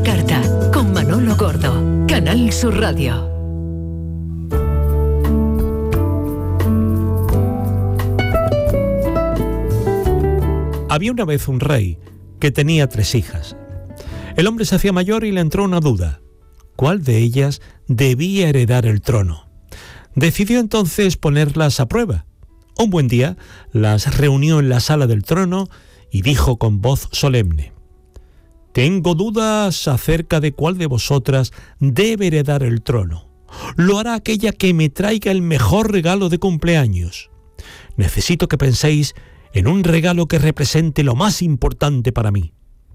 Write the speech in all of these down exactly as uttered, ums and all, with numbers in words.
carta, con Manolo Gordo, Canal Sur Radio. Había una vez un rey que tenía tres hijas. El hombre se hacía mayor y le entró una duda. ¿Cuál de ellas debía heredar el trono? Decidió entonces ponerlas a prueba. Un buen día las reunió en la sala del trono y dijo con voz solemne: «Tengo dudas acerca de cuál de vosotras debe heredar el trono. Lo hará aquella que me traiga el mejor regalo de cumpleaños. Necesito que penséis en un regalo que represente lo más importante para mí».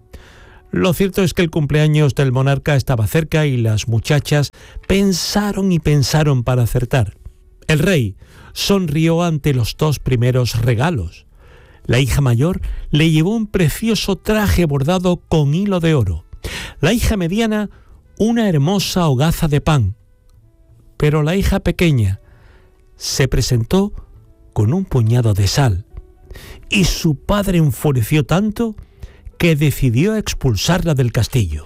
Lo cierto es que el cumpleaños del monarca estaba cerca y las muchachas pensaron y pensaron para acertar. El rey sonrió ante los dos primeros regalos. La hija mayor le llevó un precioso traje bordado con hilo de oro. La hija mediana, una hermosa hogaza de pan. Pero la hija pequeña se presentó con un puñado de sal. Y su padre enfureció tanto que decidió expulsarla del castillo.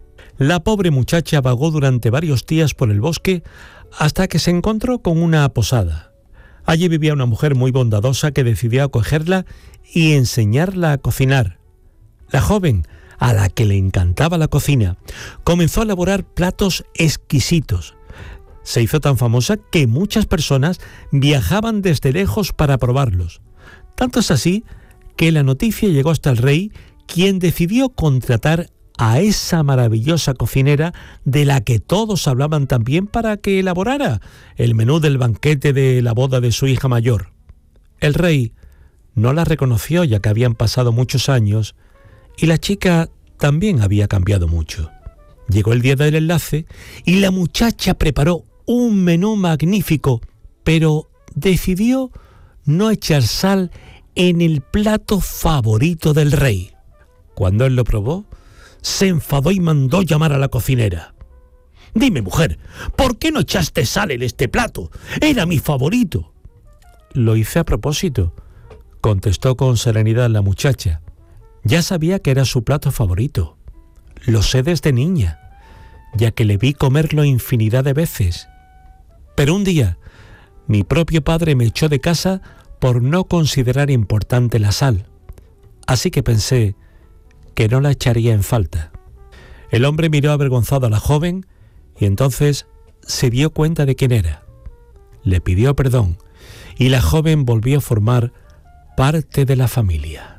La pobre muchacha vagó durante varios días por el bosque hasta que se encontró con una posada. Allí vivía una mujer muy bondadosa que decidió acogerla y enseñarla a cocinar. La joven, a la que le encantaba la cocina, comenzó a elaborar platos exquisitos. Se hizo tan famosa que muchas personas viajaban desde lejos para probarlos. Tanto es así que la noticia llegó hasta el rey, quien decidió contratar a esa maravillosa cocinera de la que todos hablaban también para que elaborara el menú del banquete de la boda de su hija mayor. El rey no la reconoció, ya que habían pasado muchos años y la chica también había cambiado mucho. Llegó el día del enlace y la muchacha preparó un menú magnífico, pero decidió no echar sal en el plato favorito del rey. Cuando él lo probó, se enfadó y mandó llamar a la cocinera. «Dime, mujer, ¿por qué no echaste sal en este plato? Era mi favorito». «Lo hice a propósito», contestó con serenidad la muchacha. «Ya sabía que era su plato favorito. Lo sé desde niña, ya que le vi comerlo infinidad de veces. Pero un día, mi propio padre me echó de casa por no considerar importante la sal. Así que pensé que no la echaría en falta». El hombre miró avergonzado a la joven y entonces se dio cuenta de quién era. Le pidió perdón y la joven volvió a formar parte de la familia.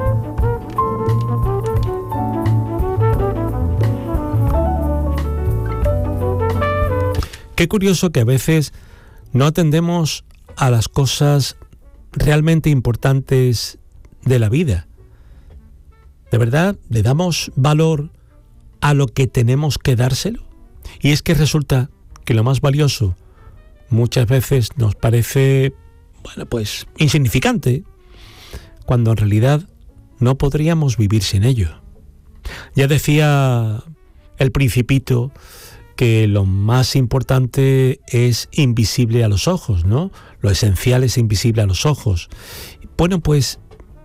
Qué curioso que a veces no atendemos a las cosas realmente importantes de la vida. ¿De verdad le damos valor a lo que tenemos que dárselo? Y es que resulta que lo más valioso muchas veces nos parece, bueno, pues insignificante, cuando en realidad no podríamos vivir sin ello. Ya decía el Principito que lo más importante es invisible a los ojos, ¿no? Lo esencial es invisible a los ojos. Bueno, pues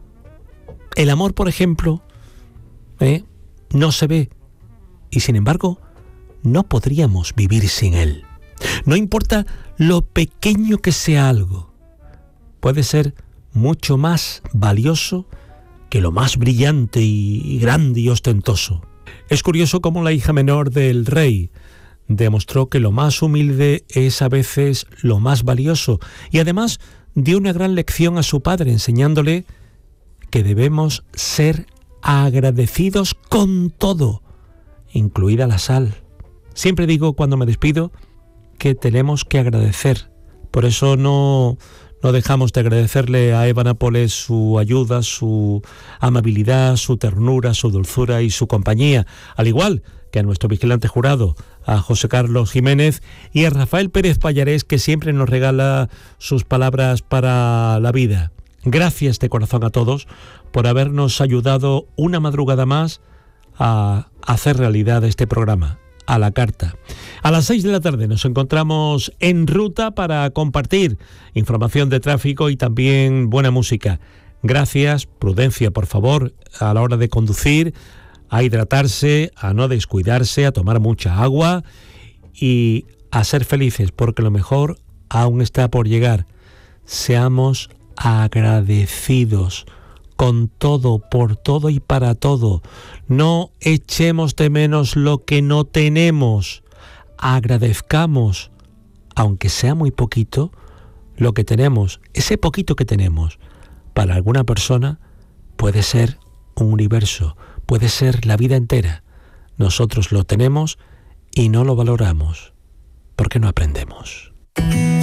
el amor, por ejemplo, ¿eh? no se ve y sin embargo no podríamos vivir sin él. No importa lo pequeño que sea algo, puede ser mucho más valioso que lo más brillante y grande y ostentoso. Es curioso cómo la hija menor del rey demostró que lo más humilde es a veces lo más valioso y además dio una gran lección a su padre enseñándole que debemos ser agradecidos con todo, incluida la sal. Siempre digo cuando me despido que tenemos que agradecer. Por eso no, no dejamos de agradecerle a Eva Nápoles su ayuda, su amabilidad, su ternura, su dulzura y su compañía, al igual que a nuestro vigilante jurado, a José Carlos Jiménez y a Rafael Pérez Pallarés, que siempre nos regala sus palabras para la vida. Gracias de corazón a todos por habernos ayudado una madrugada más a hacer realidad este programa, a la carta. A las seis de la tarde nos encontramos en ruta para compartir información de tráfico y también buena música. Gracias, prudencia por favor a la hora de conducir, a hidratarse, a no descuidarse, a tomar mucha agua y a ser felices, porque lo mejor aún está por llegar. Seamos agradecidos con todo, por todo y para todo. No echemos de menos lo que no tenemos. Agradezcamos, aunque sea muy poquito, lo que tenemos. Ese poquito que tenemos, para alguna persona, puede ser un universo, puede ser la vida entera. Nosotros lo tenemos y no lo valoramos. ¿Por qué no aprendemos?